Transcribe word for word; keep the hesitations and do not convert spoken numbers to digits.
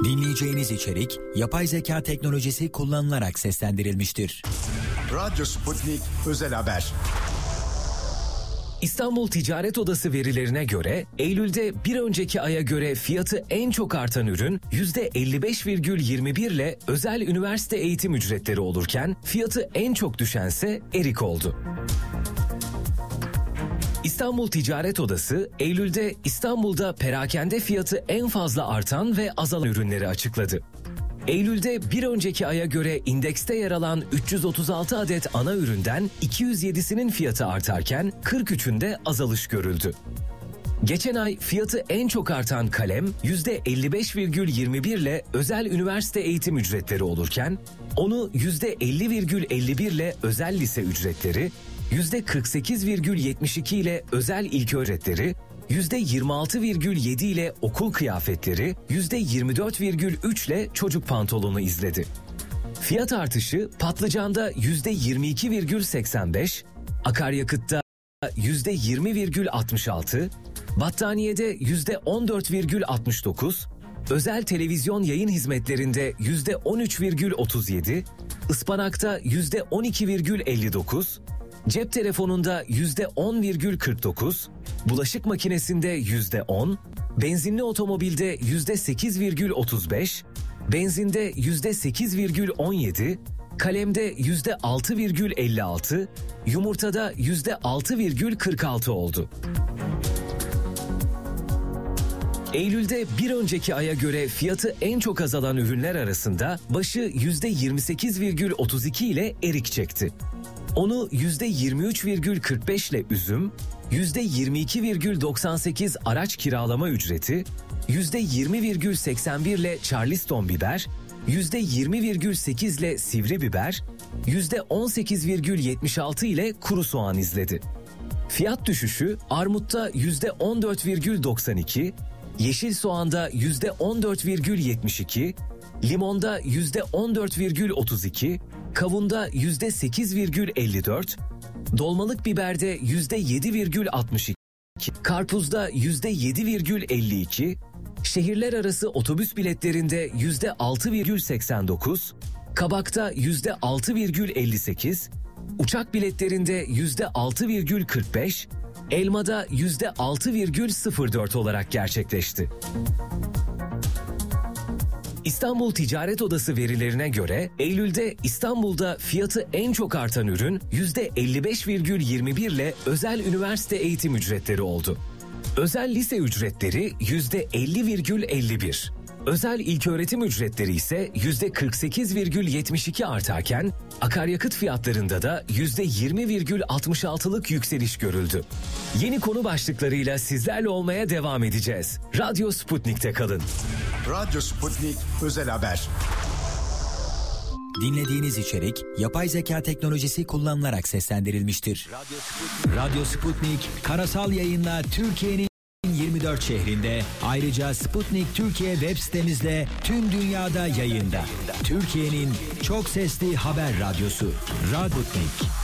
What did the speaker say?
Dinleyeceğiniz içerik yapay zeka teknolojisi kullanılarak seslendirilmiştir. Radyo Sputnik Özel Haber. İstanbul Ticaret Odası verilerine göre Eylül'de bir önceki aya göre fiyatı en çok artan ürün yüzde elli beş virgül yirmi bir ile özel üniversite eğitim ücretleri olurken fiyatı en çok düşense erik oldu. İstanbul Ticaret Odası, Eylül'de İstanbul'da perakende fiyatı en fazla artan ve azalan ürünleri açıkladı. Eylül'de bir önceki aya göre indekste yer alan üç yüz otuz altı adet ana üründen iki yüz yedisinin fiyatı artarken kırk üçünde azalış görüldü. Geçen ay fiyatı en çok artan kalem yüzde elli beş virgül yirmi bir ile özel üniversite eğitim ücretleri olurken, onu yüzde elli virgül elli bir ile özel lise ücretleri, yüzde kırk sekiz virgül yetmiş iki ile özel ilköğretim ücretleri, yüzde yirmi altı virgül yedi ile okul kıyafetleri, yüzde yirmi dört virgül üç ile çocuk pantolonu izledi. Fiyat artışı patlıcanda yüzde yirmi iki virgül seksen beş, akaryakıtta yüzde yirmi virgül altmış altı, battaniyede yüzde on dört virgül altmış dokuz, özel televizyon yayın hizmetlerinde yüzde on üç virgül otuz yedi, ıspanakta yüzde on iki virgül elli dokuz, cep telefonunda yüzde on virgül kırk dokuz, bulaşık makinesinde yüzde on, benzinli otomobilde yüzde sekiz virgül otuz beş, benzinde yüzde sekiz virgül on yedi, kalemde yüzde altı virgül elli altı, yumurtada yüzde altı virgül kırk altı oldu. Eylül'de bir önceki aya göre fiyatı en çok azalan ürünler arasında başı yüzde yirmi sekiz virgül otuz iki ile erik çekti. Onu yüzde yirmi üç virgül kırk beş ile üzüm, yüzde yirmi iki virgül doksan sekiz araç kiralama ücreti, yüzde yirmi virgül seksen bir ile Charleston biber, yüzde yirmi virgül sekiz ile sivri biber, yüzde on sekiz virgül yetmiş altı ile kuru soğan izledi. Fiyat düşüşü armutta yüzde on dört virgül doksan iki, yeşil soğanda yüzde on dört virgül yetmiş iki, limonda yüzde on dört virgül otuz iki, kavunda yüzde sekiz virgül elli dört, dolmalık biberde yüzde yedi virgül altmış iki, karpuzda yüzde yedi virgül elli iki, şehirler arası otobüs biletlerinde yüzde altı virgül seksen dokuz, kabakta yüzde altı virgül elli sekiz, uçak biletlerinde yüzde altı virgül kırk beş, elmada yüzde altı virgül sıfır dört olarak gerçekleşti. İstanbul Ticaret Odası verilerine göre Eylül'de İstanbul'da fiyatı en çok artan ürün yüzde elli beş virgül yirmi bir ile özel üniversite eğitim ücretleri oldu. Özel lise ücretleri yüzde elli virgül elli bir. Özel ilköğretim ücretleri ise yüzde kırk sekiz virgül yetmiş iki artarken akaryakıt fiyatlarında da yüzde yirmi virgül altmış altılık yükseliş görüldü. Yeni konu başlıklarıyla sizlerle olmaya devam edeceğiz. Radyo Sputnik'te kalın. Radyo Sputnik Özel Haber. Dinlediğiniz içerik yapay zeka teknolojisi kullanılarak seslendirilmiştir. Radyo Sputnik, Radyo Sputnik karasal yayınla Türkiye'nin yirmi dört şehrinde, ayrıca Sputnik Türkiye web sitemizle tüm dünyada yayında. Türkiye'nin çok sesli haber radyosu Radyo Sputnik.